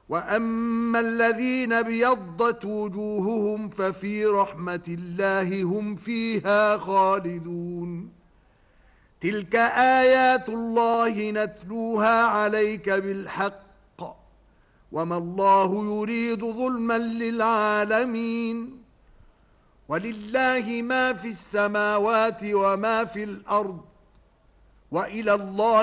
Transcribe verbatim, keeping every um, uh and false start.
وأما الذين ابيضت وجوههم ففي رحمة الله هم فيها خالدون. تلك آيات الله نتلوها عليك بالحق وما الله يريد ظلما للعالمين. ولله ما في السماوات وما في الأرض وإلى الله